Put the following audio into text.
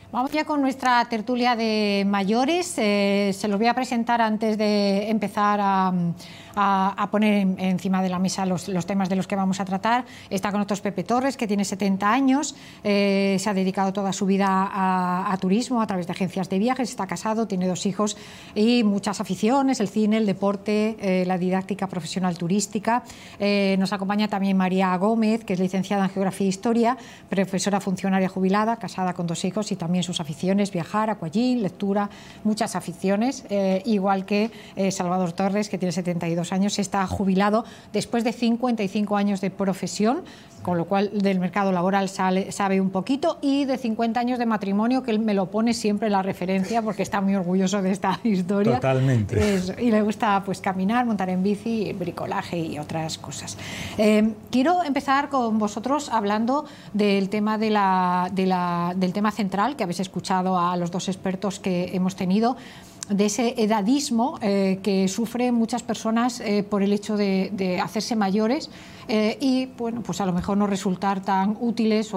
Vamos ya con nuestra tertulia de mayores. Se los voy a presentar antes de empezar a poner encima de la mesa los temas de los que vamos a tratar. Está con nosotros Pepe Torres, que tiene 70 años, se ha dedicado toda su vida a turismo a través de agencias de viajes, está casado, tiene 2 hijos y muchas aficiones: el cine, el deporte, la didáctica profesional turística. Nos acompaña también María Gómez, que es licenciada en Geografía e Historia, profesora funcionaria jubilada, casada con 2 hijos, y también sus aficiones: viajar, aquagym, lectura, muchas aficiones, igual que Salvador Torres, que tiene 72 años, está jubilado después de 55 años de profesión, con lo cual del mercado laboral sabe un poquito, y de 50 años de matrimonio, que él me lo pone siempre la referencia porque está muy orgulloso de esta historia. Totalmente. Y le gusta pues caminar, montar en bici, bricolaje y otras cosas. Quiero empezar con vosotros hablando del tema del tema central, que habéis escuchado a los 2 expertos que hemos tenido, de ese edadismo que sufren muchas personas por el hecho de hacerse mayores y bueno, pues a lo mejor no resultar tan útiles